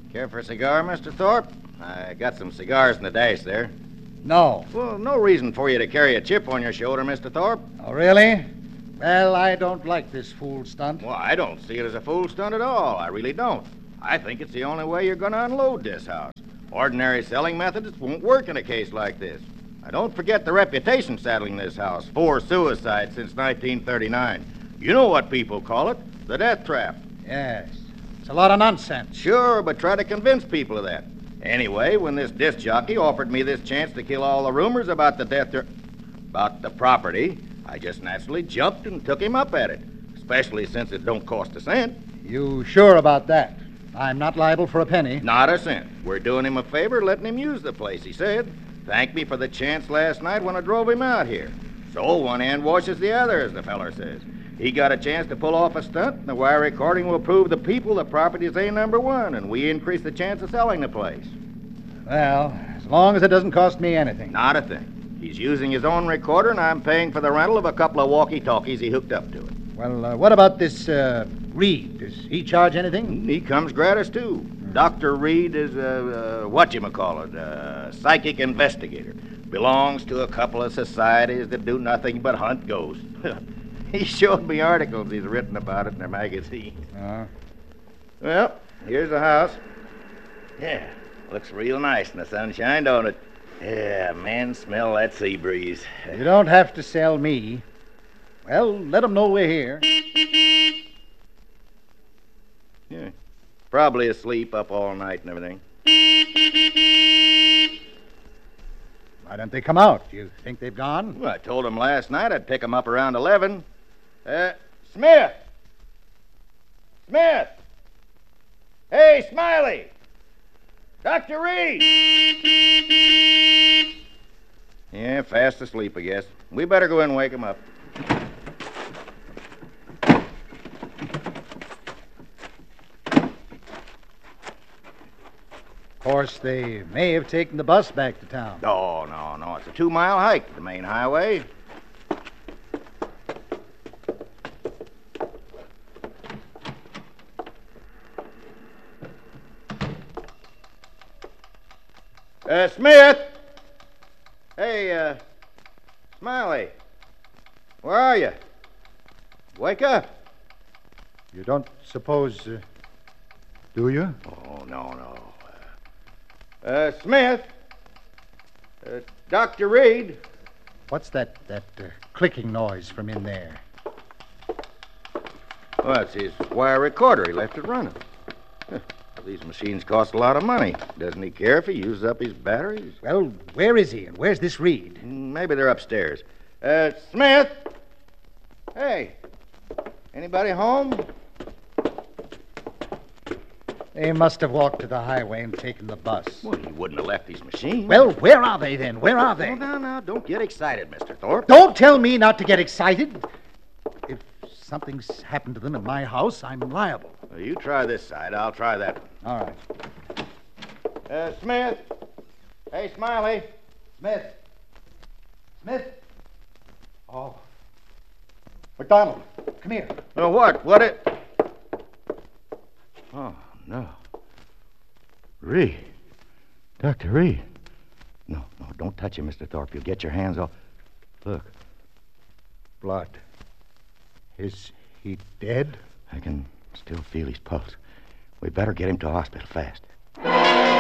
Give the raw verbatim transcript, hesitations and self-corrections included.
Care for a cigar, Mister Thorpe? I got some cigars in the dash there. No. Well, no reason for you to carry a chip on your shoulder, Mister Thorpe. Oh, really? Well, I don't like this fool stunt. Well, I don't see it as a fool stunt at all. I really don't. I think it's the only way you're going to unload this house. Ordinary selling methods won't work in a case like this. Now, don't forget the reputation saddling this house. Four suicides since nineteen thirty-nine. You know what people call it. The death trap. Yes. It's a lot of nonsense. Sure, but try to convince people of that. Anyway, when this disc jockey offered me this chance to kill all the rumors about the death tra- about the property, I just naturally jumped and took him up at it, especially since it don't cost a cent. You sure about that? I'm not liable for a penny. Not a cent. We're doing him a favor letting him use the place, he said. Thanked me for the chance last night when I drove him out here. So one hand washes the other, as the feller says. He got a chance to pull off a stunt, and the wire recording will prove the people the property is A number one, and we increase the chance of selling the place. Well, as long as it doesn't cost me anything. Not a thing. He's using his own recorder, and I'm paying for the rental of a couple of walkie-talkies he hooked up to it. Well, uh, what about this uh, Reed? Does he charge anything? He comes gratis, too. Doctor Reed is a, uh, whatchamacallit, a psychic investigator. Belongs to a couple of societies that do nothing but hunt ghosts. He showed me articles he's written about it in their magazine. Uh, Well, here's the house. Yeah, looks real nice in the sunshine, don't it? Yeah, man, smell that sea breeze. you don't have to sell me. Well, let them know we're here. Yeah, probably asleep up all night and everything. Why don't they come out? You think they've gone? Well, I told him last night I'd pick him up around eleven. Uh, Smith! Smith! Hey, Smiley! Doctor Reed! Yeah, fast asleep, I guess. We better go in and wake him up. Of course, they may have taken the bus back to town. Oh, no, no. It's a two-mile hike to the main highway. Uh, Smith! Hey, uh, Smiley. Where are you? Wake up. You don't suppose, uh, do you? Oh, no, no. Uh, uh Smith. Uh, Doctor Reed. What's that, that uh, clicking noise from in there? Well, it's his wire recorder. He left it running. Huh. These machines cost a lot of money. Doesn't he care if he uses up his batteries? Well, where is he, and where's this Reed? Maybe they're upstairs. Uh, Smith! Hey, anybody home? They must have walked to the highway and taken the bus. Well, he wouldn't have left his machine. Well, where are they then? Where are they? Well, now, now, don't get excited, Mister Thorpe. Don't tell me not to get excited. If something's happened to them in my house, I'm liable. Well, you try this side. I'll try that one. All right. Uh, Smith. Hey, Smiley. Smith. Smith. Oh. McDonald, come here. No, what? What it? Oh, no. Reed. Doctor Reed. No, no, don't touch him, Mister Thorpe. You'll get your hands off. Look. Blood. Is he dead? I can still feel his pulse. We better get him to a hospital fast.